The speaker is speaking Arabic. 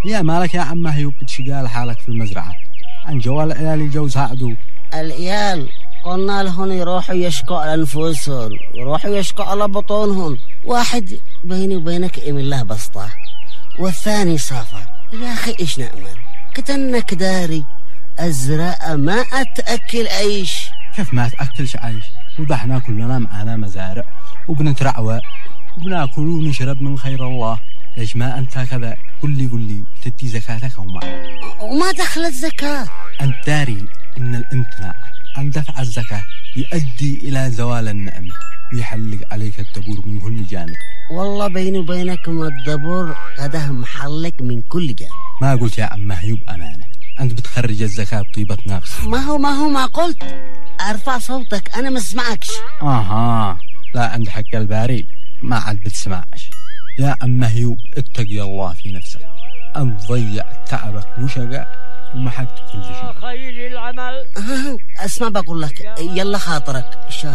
يا مالك يا عم هيوب بتشقال حالك في المزرعة عن جوال العيال جوزها عدو. العيال قلنا لهم يروحوا يشكوا على أنفسهم، يروحوا يشكوا على بطونهم. واحد بيني وبينك إيم الله بسطة، والثاني سافر. يا أخي إيش نأمل؟ كتنك داري الزراعة ما أتأكل عيش. كيف ما تأكلش عيش؟ وضحنا كلنا معانا مزارع وبنترعوى وبناكل ونشرب من خير الله. ليش ما أنت كذا؟ قل لي تدي زكاتك وما دخل الزكاة؟ أنت داري إن الامتناع عن دفع الزكاة يؤدي إلى زوال النعمة ويحلق عليك الدبور من كل جانب. والله بيني وبينكم الدبور هذا محلق من كل جانب. ما قلت يا عم هيوب أمانة، أنت بتخرج الزكاة بطيبة نفس. ما قلت أرفع صوتك، أنا ما اسمعكش. لا عند حق الباري ما عاد بتسمعش. يا عم هيوب اتقي الله في نفسك، أنت ضيع تعبك وشقاء ومحقت كل شيء. اسمع بقول لك، يلا خاطرك